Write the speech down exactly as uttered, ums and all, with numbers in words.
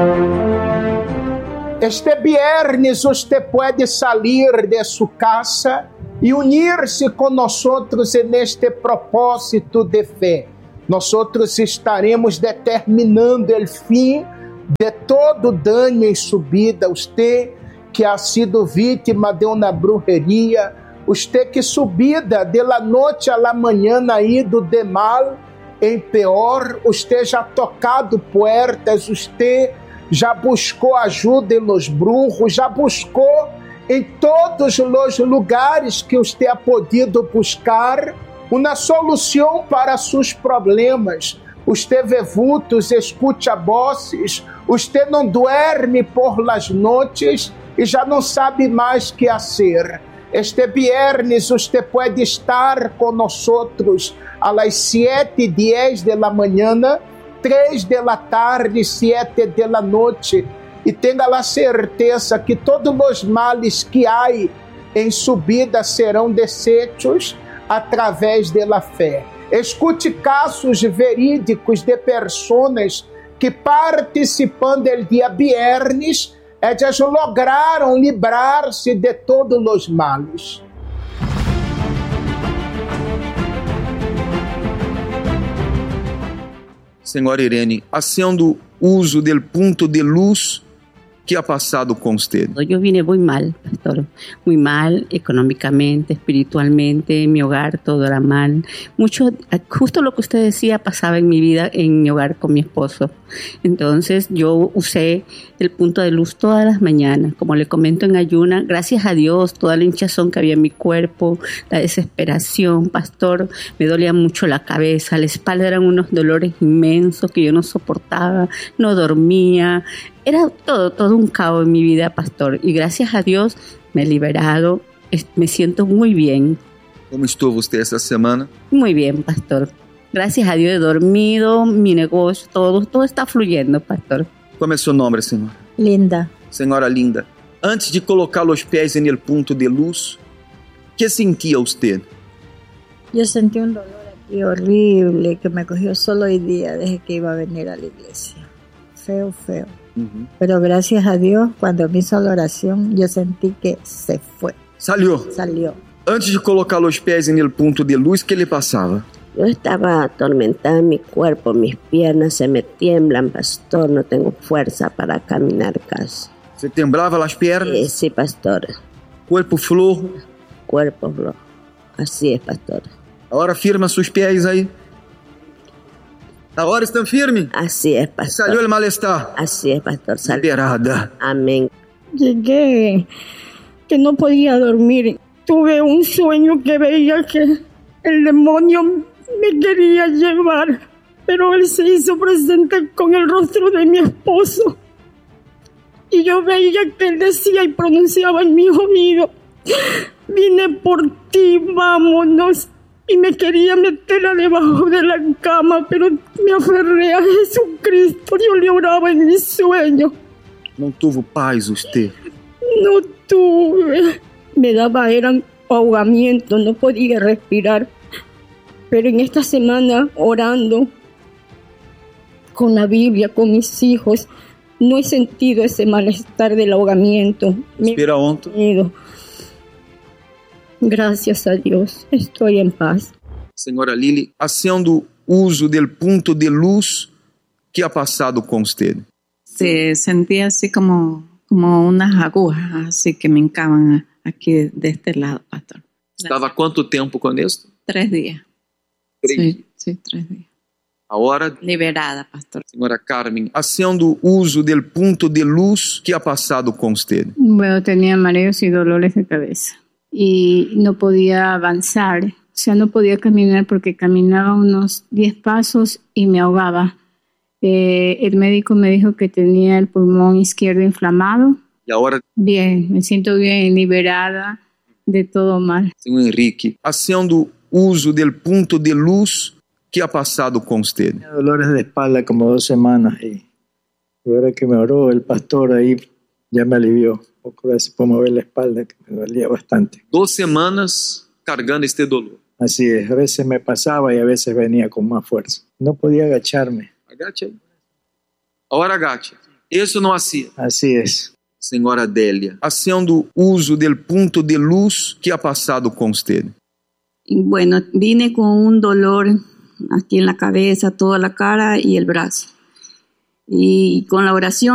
Este viernes usted puede salir de su casa y unirse con nosotros en este propósito de fe. Nosotros estaremos determinando el fin de todo daño y subida. Usted que ha sido vítima de una brujería, usted que subida de la noche a la mañana ha ido de mal em pior, usted já tocado puertas, usted já buscou ajuda em los brujos, já buscou em todos os lugares que usted ha podido buscar uma solução para seus problemas. Usted vê vultos, escuta vozes, usted não duerme por las noches e já não sabe mais o que fazer. Este viernes usted pode estar com nós a las siete y diez de la mañana, três de la tarde, siete de la noche, e tenha a certeza que todos os males que há em subida serão desechos através da fé. Escute casos verídicos de pessoas que participando do dia viernes, elas lograram livrar-se de todos os males. Senhora Irene, haciendo uso del punto de luz que ha pasado con usted. Yo vine muy mal, pastor, muy mal económicamente, espiritualmente, en mi hogar todo era mal. Mucho, justo lo que usted decía pasaba en mi vida, en mi hogar con mi esposo. Entonces yo usé el punto de luz todas las mañanas, como le comento en ayuna, gracias a Dios, toda la hinchazón que había en mi cuerpo, la desesperación, pastor, me dolía mucho la cabeza, la espalda, eran unos dolores inmensos que yo no soportaba, no dormía, era todo, todo un caos en mi vida, pastor, y gracias a Dios me he liberado, me siento muy bien. ¿Cómo estuvo usted esta semana? Muy bien, pastor. Gracias a Dios he dormido, mi negocio, todo, todo está fluyendo, pastor. ¿Cómo es su nombre, señora? Linda. Señora Linda, antes de colocar los pies en el punto de luz, ¿qué sentía usted? Yo sentí un dolor aquí horrible que me cogió solo hoy día desde que iba a venir a la iglesia. Feo, feo. Uh-huh. Pero gracias a Dios, cuando me hizo la oración, yo sentí que se fue. Salió. Salió. Antes de colocar los pies en el punto de luz, ¿qué le pasaba? Yo estaba atormentada en mi cuerpo, mis piernas se me tiemblan, pastor, no tengo fuerza para caminar casi. ¿Se temblaba las piernas? Sí, sí, pastor. ¿Cuerpo flojo? Cuerpo flojo, así es, pastor. Ahora firma sus pies ahí. Ahora están firmes. Así es, pastor. Salió el malestar. Así es, pastor. Salió. Liberada. Amén. Llegué, que no podía dormir. Tuve un sueño que veía que el demonio me quería llevar, pero él se hizo presente con el rostro de mi esposo. Y yo veía que él decía y pronunciaba en mi oído: vine por ti, vámonos. Y me quería meter debajo de la cama, pero me aferré a Jesucristo. Yo le oraba en mi sueño. ¿No tuvo paz usted? No tuve. Me daba, eran ahogamiento, no podía respirar. Pero en esta semana, orando con la Biblia, con mis hijos, no he sentido ese malestar del ahogamiento. Respira hondo. Gracias a Dios, estoy en paz. Señora Lili, haciendo uso del punto de luz, ¿qué ha pasado con usted? Se sentía así como, como unas agujas, así que me hincaban aquí de este lado, pastor. ¿Estaba cuánto tiempo con esto? Tres días. Tres sí, días. Sí, tres días. Ahora, liberada, pastor. Señora Carmen, haciendo uso del punto de luz, ¿qué ha pasado con usted? Bueno, tenía mareos y dolores de cabeza y no podía avanzar, o sea, no podía caminar porque caminaba unos diez pasos y me ahogaba. Eh, el médico me dijo que tenía el pulmón izquierdo inflamado. ¿Y ahora? Bien, me siento bien, liberada de todo mal. Señor Enrique, haciendo uso del punto de luz, ¿qué ha pasado con usted? Tenía dolores de espalda como dos semanas y ahora que me oró el pastor ahí ya me alivió. Un poco así puedo mover la espalda que me dolía bastante. Dos semanas cargando este dolor. Así es, a veces me pasaba y a veces venía con más fuerza. No podía agacharme. Agache. Ahora agache. Isso não hacía. Así es. Senhora Adélia, haciendo uso del punto de luz que ha passado com usted. Bueno, vine con un dolor aquí en la cabeza, toda la cara y el brazo. Y con la oración